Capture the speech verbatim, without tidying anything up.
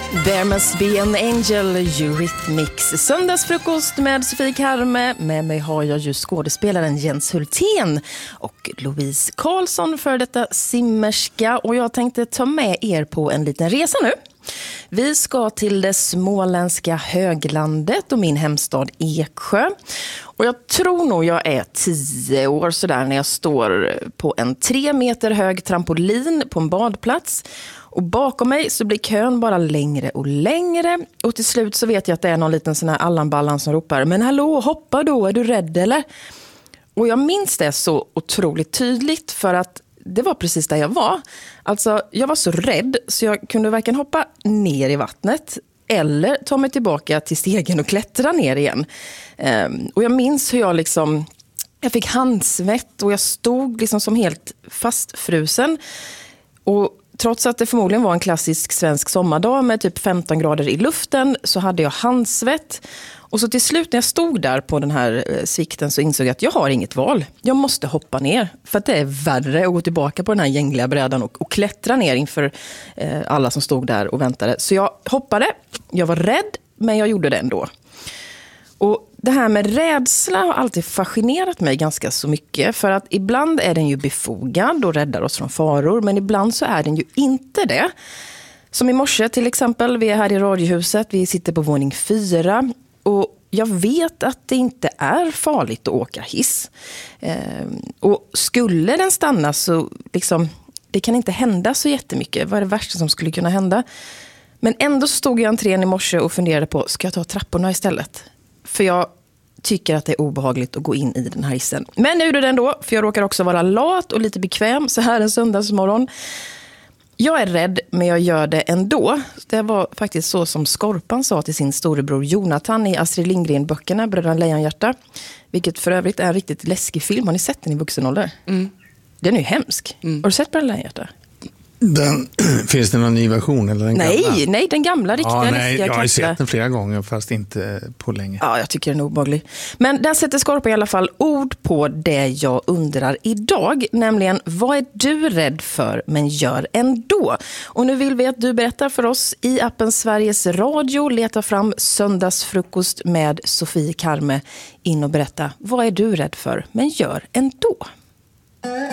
There must be an angel, Eurythmics. Söndagsfrukost med Sofie Karme. Med mig har jag ju skådespelaren Jens Hultén och Louise Karlsson, för detta simmerska. Och jag tänkte ta med er på en liten resa nu. Vi ska till det småländska höglandet och min hemstad Eksjö. Och jag tror nog jag är tio år sådär när jag står på en tre meter hög trampolin på en badplats. Och bakom mig så blir kön bara längre och längre. Och till slut så vet jag att det är någon liten sån här Allan-ballan som ropar: men hallå, hoppa då, är du rädd eller? Och jag minns det så otroligt tydligt, för att det var precis där jag var. Alltså, jag var så rädd så jag kunde varken hoppa ner i vattnet eller ta mig tillbaka till stegen och klättra ner igen. Um, och jag minns hur jag liksom, jag fick handsvett och jag stod liksom som helt fastfrusen. Och trots att det förmodligen var en klassisk svensk sommardag med typ femton grader i luften så hade jag handsvett. Och så till slut när jag stod där på den här eh, svikten så insåg jag att jag har inget val. Jag måste hoppa ner, för att det är värre att gå tillbaka på den här gängliga brädan och, och klättra ner inför eh, alla som stod där och väntade. Så jag hoppade, jag var rädd, men jag gjorde det ändå. Och det här med rädsla har alltid fascinerat mig ganska så mycket, för att ibland är den ju befogad och räddar oss från faror, men ibland så är den ju inte det. Som i morse till exempel, vi är här i radiohuset, vi sitter på våning fyra och jag vet att det inte är farligt att åka hiss. Ehm, och skulle den stanna så liksom, det kan inte hända så jättemycket. Vad är det värsta som skulle kunna hända? Men ändå stod jag i entrén i morse och funderade på, ska jag ta trapporna istället? För jag tycker att det är obehagligt att gå in i den här hissen. Men nu är det ändå, för jag råkar också vara lat och lite bekväm så här en söndagsmorgon. Jag är rädd, men jag gör det ändå. Det var faktiskt så som Skorpan sa till sin storebror Jonathan i Astrid Lindgren-böckerna Bröderna Lejonhjärta. Vilket för övrigt är en riktigt läskig film. Har ni sett den i vuxen ålder? Mm. Den är ju hemsk. Mm. Har du sett Bröderna Lejonhjärta? Den, finns det någon ny version? Eller den nej, gamla? nej, den gamla riktiga ja, nej, läskiga. jag har sett den flera gånger, fast inte på länge. Ja, jag tycker den är obehaglig. Men där sätter Skorpa i alla fall ord på det jag undrar idag. Nämligen, vad är du rädd för men gör ändå? Och nu vill vi att du berättar för oss i appen Sveriges Radio. Leta fram Söndagsfrukost med Sofie Karme. In och berätta, vad är du rädd för men gör ändå?